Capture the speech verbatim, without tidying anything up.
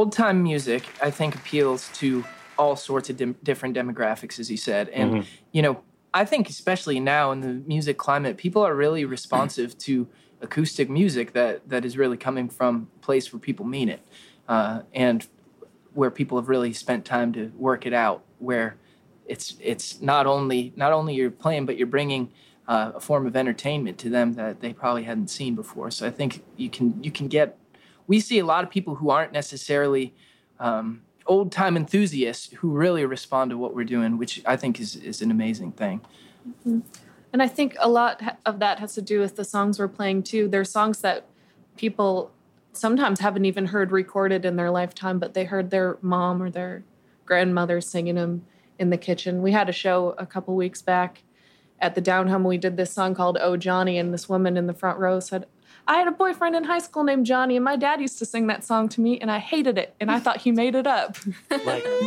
old-time music, I think, appeals to all sorts of dim- different demographics, as you said. And, mm-hmm. you know, I think especially now in the music climate, people are really responsive to acoustic music that, that is really coming from a place where people mean it, uh, and where people have really spent time to work it out, where it's it's not only not only you're playing, but you're bringing uh, a form of entertainment to them that they probably hadn't seen before. So I think you can you can get. We see a lot of people who aren't necessarily um, old-time enthusiasts who really respond to what we're doing, which I think is is an amazing thing. Mm-hmm. And I think a lot of that has to do with the songs we're playing too. They're songs that people sometimes haven't even heard recorded in their lifetime, but they heard their mom or their grandmother singing them in the kitchen. We had a show a couple weeks back at the Down Home. We did this song called Oh Johnny, and this woman in the front row said, I had a boyfriend in high school named Johnny, and my dad used to sing that song to me, and I hated it, and I thought he made it up. Like